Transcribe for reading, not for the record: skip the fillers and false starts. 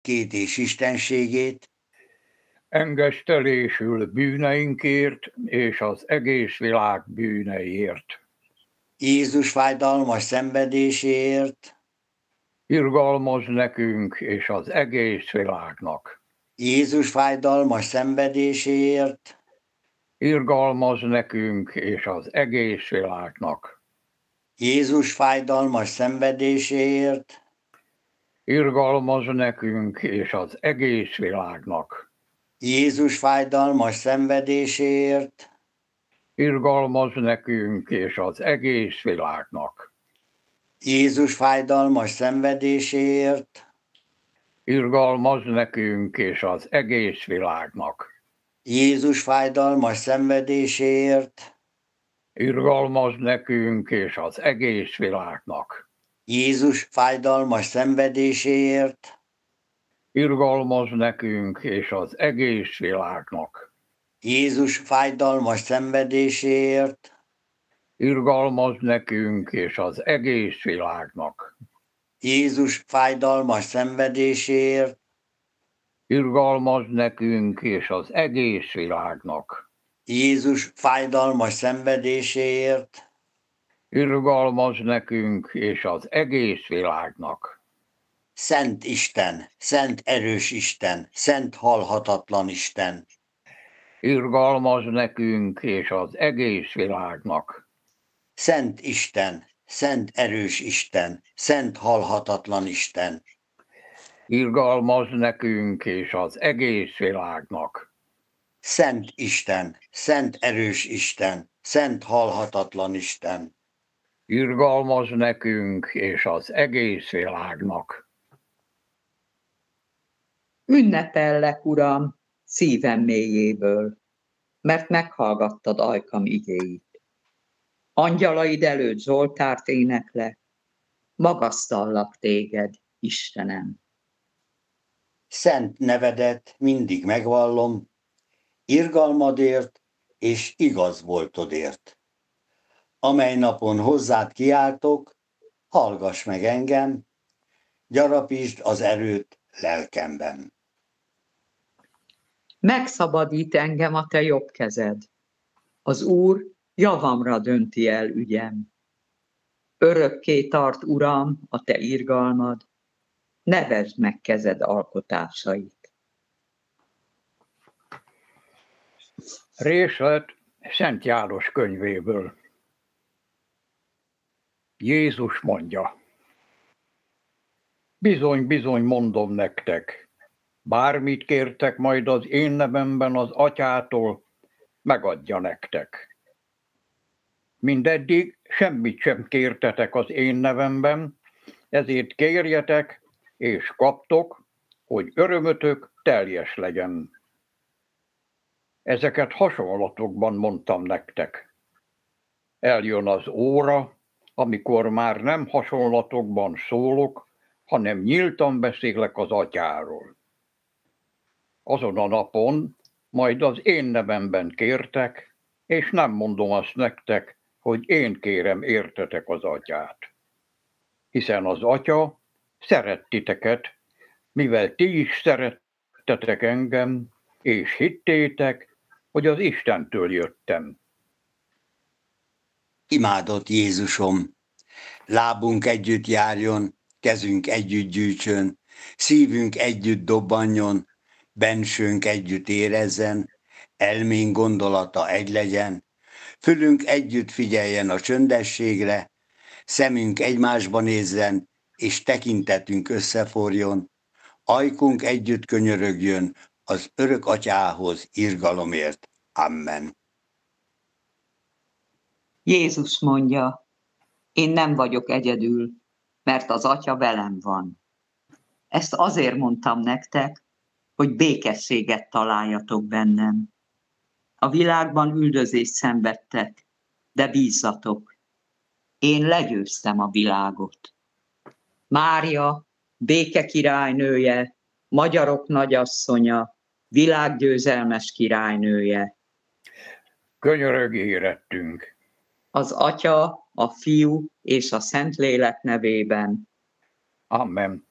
két és istenségét, engesztelésül bűneinkért és az egész világ bűneiért. Jézus fájdalmas szenvedéséért, Irgalmaz nekünk és az egész világnak. Jézus fájdalmas szenvedéséért, Irgalmaz nekünk és az egész világnak. Jézus fájdalmas szenvedéséért, Irgalmaz nekünk és az egész világnak. Jézus fájdalmas szenvedéséért, Irgalmaz nekünk és az egész világnak. Jézus fájdalmas szenvedéséért, Irgalmaz nekünk és az egész világnak. Jézus fájdalmas szenvedéséért, Irgalmaz nekünk és az egész világnak. Jézus fájdalmas szenvedéséért, Irgalmaz nekünk és az egész világnak. Jézus fájdalmas szenvedéséért, Irgalmaz nekünk és az egész világnak. Jézus fájdalmas szenvedéséért, Irgalmaz nekünk és az egész világnak. Jézus fájdalmas szenvedéséért, Irgalmaz nekünk és az egész világnak. Szent Isten, szent erős Isten, szent halhatatlan Isten, Irgalmaz nekünk és az egész világnak. Szent Isten, szent erős Isten, szent halhatatlan Isten, Irgalmaz nekünk és az egész világnak. Szent Isten, szent erős Isten, szent halhatatlan Isten, Irgalmaz nekünk és az egész világnak. Ünnepellek, Uram, szívem mélyéből, mert meghallgattad ajkam igéit. Angyalaid előtt Zsoltárt éneklek, magasztallak téged, Istenem. Szent nevedet mindig megvallom, irgalmadért és igaz voltodért. Amely napon hozzád kiáltok, hallgass meg engem, gyarapítsd az erőt lelkemben. Megszabadít engem a te jobb kezed. Az Úr javamra dönti el ügyem. Örökké tart, Uram, a te irgalmad, nevezd meg kezed alkotásait. Részlet Szent János könyvéből. Jézus mondja: bizony, bizony mondom nektek, bármit kértek majd az én nevemben az Atyától, megadja nektek. Mindeddig semmit sem kértetek az én nevemben, ezért kérjetek és kaptok, hogy örömötök teljes legyen. Ezeket hasonlatokban mondtam nektek. Eljön az óra, amikor már nem hasonlatokban szólok, hanem nyíltan beszélek az Atyáról. Azon a napon majd az én nevemben kértek, és nem mondom azt nektek, hogy én kérem értetek az Atyát. Hiszen az Atya szeret titeket, mivel ti is szerettetek engem, és hittétek, hogy az Istentől jöttem. Imádott Jézusom, lábunk együtt járjon, kezünk együtt gyűjtsön, szívünk együtt dobbanjon, bensőnk együtt érezzen, elménk gondolata egy legyen, fülünk együtt figyeljen a csöndességre, szemünk egymásba nézzen, és tekintetünk összeforjon, ajkunk együtt könyörögjön az örök Atyához irgalomért. Amen. Jézus mondja, én nem vagyok egyedül, mert az Atya velem van. Ezt azért mondtam nektek, hogy békességet találjatok bennem. A világban üldözést szenvedtek, de bízzatok, én legyőztem a világot. Mária, béke királynője, magyarok nagyasszonya, világgyőzelmes királynője. Könyörög érettünk. Az Atya, a Fiú és a Szentlélek nevében. Amen.